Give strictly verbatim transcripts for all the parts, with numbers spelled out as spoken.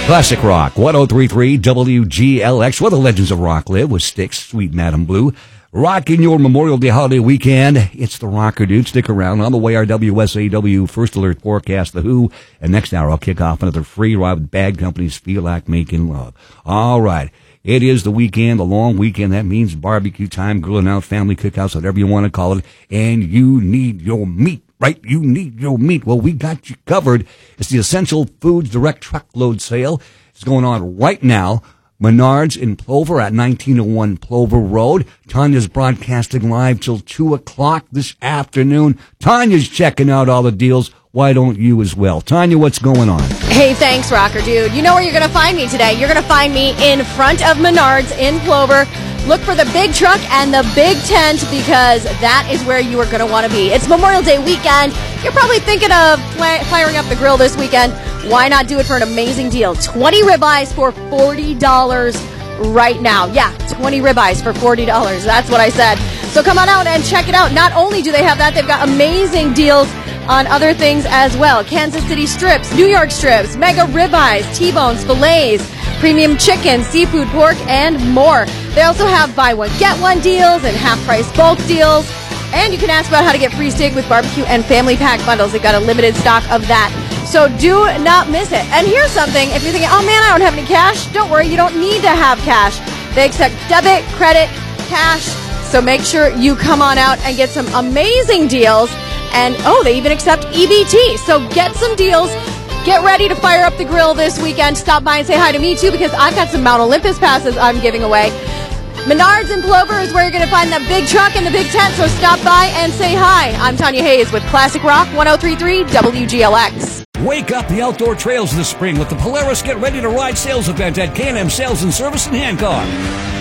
Classic Rock, one oh three point three W G L X, where the legends of rock live, with Styx, Sweet Madam Blue. Rocking your Memorial Day holiday weekend. It's the Rocker Dude. Stick around. On the way, our W S A W First Alert forecast, The Who. And next hour, I'll kick off another free ride with Bad Company's Feel Like Making Love. All right. It is the weekend, the long weekend. That means barbecue time, grilling out, family cookouts, whatever you want to call it. And you need your meat, right? You need your meat. Well, we got you covered. It's the Essential Foods Direct Truckload Sale. It's going on right now. Menards in Plover at nineteen oh one Plover Road. Tanya's broadcasting live till two o'clock this afternoon. Tanya's checking out all the deals. Why don't you as well? Tanya, what's going on? Hey, thanks, Rocker Dude. You know where you're going to find me today. You're going to find me in front of Menards in Plover. Look for the big truck and the big tent, because that is where you are going to want to be. It's Memorial Day weekend. You're probably thinking of fly- firing up the grill this weekend. Why not do it for an amazing deal? twenty ribeyes for forty dollars right now. Yeah, twenty ribeyes for forty dollars. That's what I said. So come on out and check it out. Not only do they have that, they've got amazing deals on other things as well. Kansas City strips, New York strips, mega ribeyes, T-bones, fillets, premium chicken, seafood, pork, and more. They also have buy one, get one deals and half-price bulk deals. And you can ask about how to get free steak with barbecue and family pack bundles. They've got a limited stock of that. So do not miss it. And here's something. If you're thinking, oh man, I don't have any cash, don't worry. You don't need to have cash. They accept debit, credit, cash. So make sure you come on out and get some amazing deals. And, oh, they even accept E B T. So get some deals. Get ready to fire up the grill this weekend. Stop by and say hi to me, too, because I've got some Mount Olympus passes I'm giving away. Menards in Plover is where you're going to find the big truck and the big tent, so stop by and say hi. I'm Tanya Hayes with Classic Rock, one oh three point three W G L X. Wake up the outdoor trails this spring with the Polaris Get Ready to Ride sales event at K and M Sales and Service in Hancock.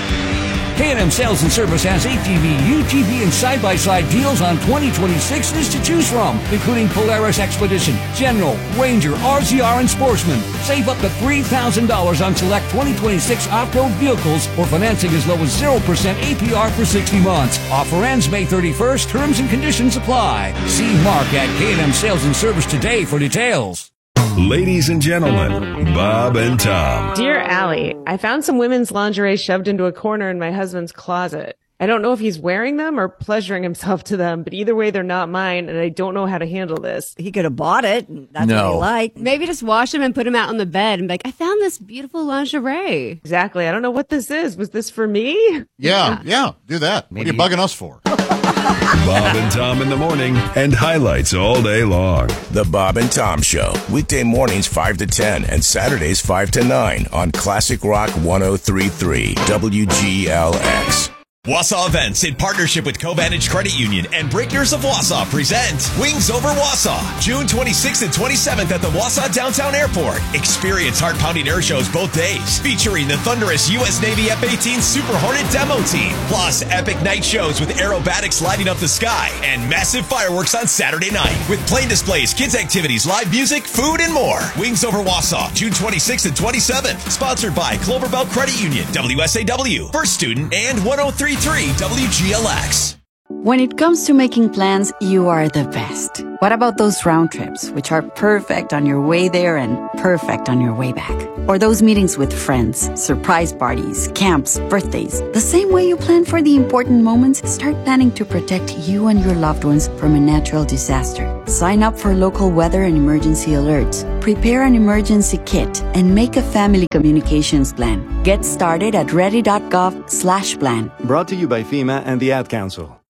K and M Sales and Service has A T V, U T V, and side-by-side deals on twenty twenty-sixes to choose from, including Polaris Expedition, General, Ranger, R Z R, and Sportsman. Save up to three thousand dollars on select twenty twenty-six off-road vehicles, or financing as low as zero percent A P R for sixty months. Offer ends May thirty-first. Terms and conditions apply. See Mark at K and M Sales and Service today for details. Ladies and gentlemen, Bob and Tom. Dear Allie, I found some women's lingerie shoved into a corner in my husband's closet. I don't know if he's wearing them or pleasuring himself to them, but either way, they're not mine, and I don't know how to handle this. He could have bought it. And that's No. what he liked. Maybe just wash them and put them out on the bed and be like, I found this beautiful lingerie. Exactly. I don't know what this is. Was this for me? Yeah, yeah, do that. Maybe- What are you bugging us for? Bob and Tom in the morning, and highlights all day long. The Bob and Tom Show, weekday mornings five to ten and Saturdays five to nine on Classic Rock one oh three point three W G L X. Wausau Events, in partnership with Covantage Credit Union and Breakers of Wausau, present Wings Over Wausau, June twenty-sixth and twenty-seventh at the Wausau Downtown Airport. Experience heart-pounding air shows both days, featuring the thunderous U S Navy F eighteen Super Hornet demo team, plus epic night shows with aerobatics lighting up the sky, and massive fireworks on Saturday night, with plane displays, kids activities, live music, food, and more. Wings Over Wausau, June twenty-sixth and twenty-seventh, sponsored by Cloverbelt Credit Union, W S A W, First Student, and one oh three point three W G L X. When it comes to making plans, you are the best. What about those round trips, which are perfect on your way there and perfect on your way back? Or those meetings with friends, surprise parties, camps, birthdays. The same way you plan for the important moments, start planning to protect you and your loved ones from a natural disaster. Sign up for local weather and emergency alerts. Prepare an emergency kit and make a family communications plan. Get started at ready dot gov slash plan. Brought to you by FEMA and the Ad Council.